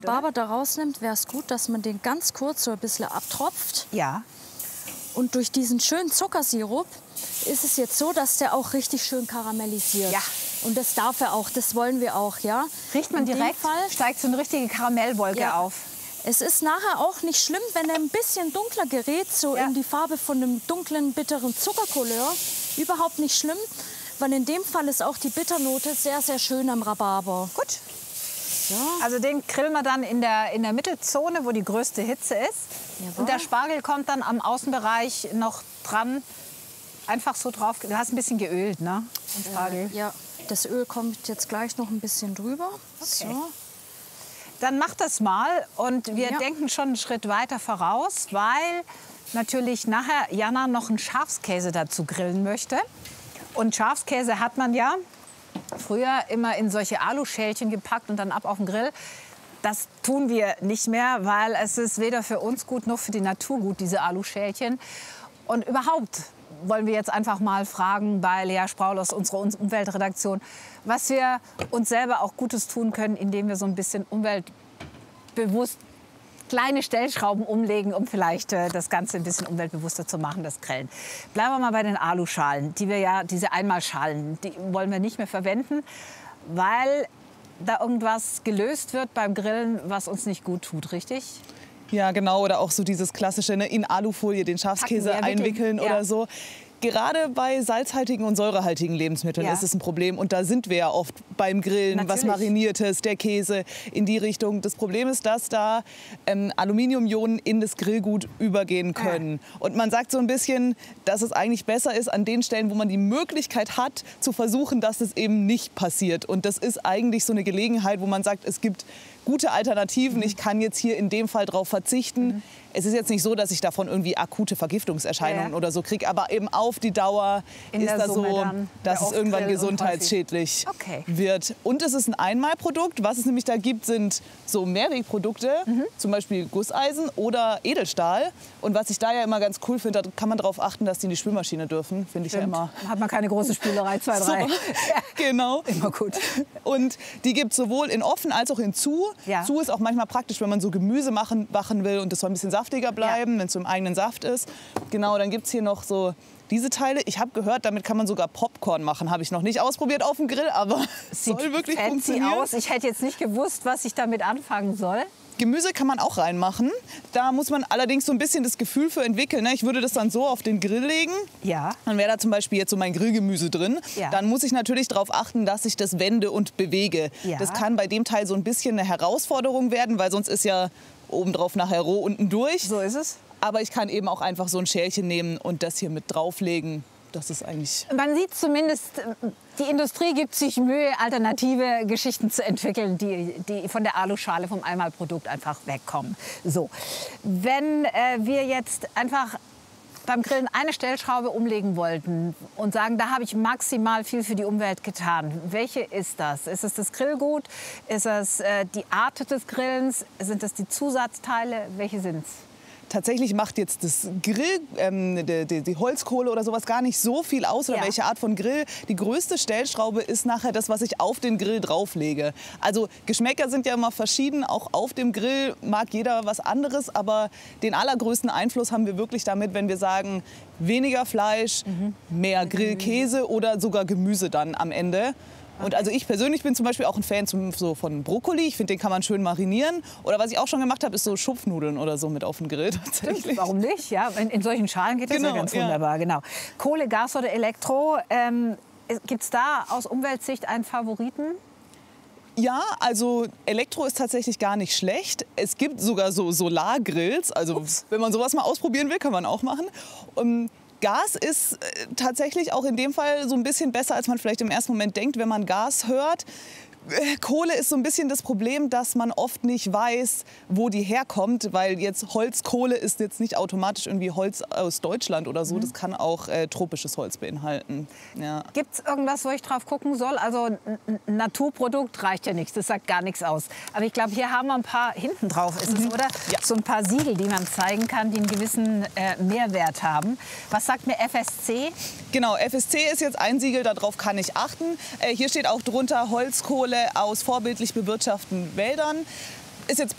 Barber da rausnimmt, wäre es gut, dass man den ganz kurz so ein bisschen abtropft. Ja. Und durch diesen schönen Zuckersirup ist es jetzt so, dass der auch richtig schön karamellisiert. Ja. Und das darf er auch, das wollen wir auch, ja. Riecht man direkt, steigt so eine richtige Karamellwolke auf. Es ist nachher auch nicht schlimm, wenn er ein bisschen dunkler gerät, so in die Farbe von einem dunklen, bitteren Zuckercouleur. Überhaupt nicht schlimm, weil in dem Fall ist auch die Bitternote sehr, sehr schön am Rhabarber. Gut. Ja. Also den grillen wir dann in der Mittelzone, wo die größte Hitze ist. Jawohl. Und der Spargel kommt dann am Außenbereich noch dran. Einfach so drauf. Du hast ein bisschen geölt, ne? Den Spargel. Ja, das Öl kommt jetzt gleich noch ein bisschen drüber. Okay. So. Dann mach das mal und wir denken schon einen Schritt weiter voraus, weil natürlich nachher Jana noch einen Schafskäse dazu grillen möchte. Und Schafskäse hat man ja früher immer in solche Aluschälchen gepackt und dann ab auf den Grill. Das tun wir nicht mehr, weil es ist weder für uns gut noch für die Natur gut, diese Aluschälchen. Und überhaupt wollen wir jetzt einfach mal fragen bei Lea Spraul aus unserer Umweltredaktion, was wir uns selber auch Gutes tun können, indem wir so ein bisschen umweltbewusst kleine Stellschrauben umlegen, um vielleicht das Ganze ein bisschen umweltbewusster zu machen, das Grillen. Bleiben wir mal bei den Aluschalen, diese Einmalschalen, die wollen wir nicht mehr verwenden, weil da irgendwas gelöst wird beim Grillen, was uns nicht gut tut, richtig? Ja, genau. Oder auch so dieses klassische, ne, in Alufolie den Schafskäse einwickeln oder so. Gerade bei salzhaltigen und säurehaltigen Lebensmitteln ist es ein Problem. Und da sind wir ja oft beim Grillen, was Mariniertes, der Käse in die Richtung. Das Problem ist, dass da Aluminiumionen in das Grillgut übergehen können. Und man sagt so ein bisschen, dass es eigentlich besser ist an den Stellen, wo man die Möglichkeit hat, zu versuchen, dass es eben nicht passiert. Und das ist eigentlich so eine Gelegenheit, wo man sagt, es gibt gute Alternativen. Ich kann jetzt hier in dem Fall drauf verzichten. Es ist jetzt nicht so, dass ich davon irgendwie akute Vergiftungserscheinungen oder so kriege, aber eben auf die Dauer ist das so, dass es irgendwann gesundheitsschädlich wird. Und es ist ein Einmalprodukt. Was es nämlich da gibt, sind so Mehrwegprodukte, zum Beispiel Gusseisen oder Edelstahl. Und was ich da ja immer ganz cool finde, da kann man darauf achten, dass die in die Spülmaschine dürfen. Finde ich ja immer. Hat man keine große Spülerei, 2, 3. Genau. Immer gut. Und die gibt es sowohl in offen als auch in zu. Zu ist auch manchmal praktisch, wenn man so Gemüse machen will und das soll ein bisschen saftiger bleiben, wenn es so im eigenen Saft ist. Genau, dann gibt es hier noch so diese Teile. Ich habe gehört, damit kann man sogar Popcorn machen. Habe ich noch nicht ausprobiert auf dem Grill, aber es soll wirklich funktionieren. Aus. Ich hätte jetzt nicht gewusst, was ich damit anfangen soll. Gemüse kann man auch reinmachen. Da muss man allerdings so ein bisschen das Gefühl für entwickeln. Ich würde das dann so auf den Grill legen. Ja. Dann wäre da zum Beispiel jetzt so mein Grillgemüse drin. Ja. Dann muss ich natürlich darauf achten, dass ich das wende und bewege. Ja. Das kann bei dem Teil so ein bisschen eine Herausforderung werden, weil sonst ist ja obendrauf nachher roh, unten durch. So ist es. Aber ich kann eben auch einfach so ein Schälchen nehmen und das hier mit drauflegen. Das ist eigentlich... Man sieht zumindest, die Industrie gibt sich Mühe, alternative Geschichten zu entwickeln, die von der Aluschale, vom Einmalprodukt einfach wegkommen. So, wenn wir jetzt einfach beim Grillen eine Stellschraube umlegen wollten und sagen, da habe ich maximal viel für die Umwelt getan. Welche ist das? Ist es das Grillgut? Ist es die Art des Grillens? Sind es die Zusatzteile? Welche sind es? Tatsächlich macht jetzt das Grill, die Holzkohle oder sowas gar nicht so viel aus, oder welche Art von Grill. Die größte Stellschraube ist nachher das, was ich auf den Grill drauflege. Also Geschmäcker sind ja immer verschieden, auch auf dem Grill mag jeder was anderes, aber den allergrößten Einfluss haben wir wirklich damit, wenn wir sagen, weniger Fleisch, mehr Grillkäse oder sogar Gemüse dann am Ende. Und also ich persönlich bin zum Beispiel auch ein Fan von Brokkoli. Ich finde, den kann man schön marinieren. Oder was ich auch schon gemacht habe, ist so Schupfnudeln oder so mit auf den Grill tatsächlich. Stimmt, warum nicht? Ja, in solchen Schalen geht das ja ganz wunderbar. Genau. Kohle, Gas oder Elektro. Gibt es da aus Umweltsicht einen Favoriten? Ja, also Elektro ist tatsächlich gar nicht schlecht. Es gibt sogar so Solargrills. Also wenn man sowas mal ausprobieren will, kann man auch machen. Gas ist tatsächlich auch in dem Fall so ein bisschen besser, als man vielleicht im ersten Moment denkt, wenn man Gas hört. Kohle ist so ein bisschen das Problem, dass man oft nicht weiß, wo die herkommt, weil jetzt Holzkohle ist jetzt nicht automatisch irgendwie Holz aus Deutschland oder so. Das kann auch tropisches Holz beinhalten. Ja. Gibt es irgendwas, wo ich drauf gucken soll? Also ein Naturprodukt reicht ja nichts, das sagt gar nichts aus. Aber ich glaube, hier haben wir ein paar, hinten drauf ist es, oder? Ja. So ein paar Siegel, die man zeigen kann, die einen gewissen Mehrwert haben. Was sagt mir FSC? Genau, FSC ist jetzt ein Siegel, darauf kann ich achten. Hier steht auch drunter Holzkohle aus vorbildlich bewirtschafteten Wäldern. Ist jetzt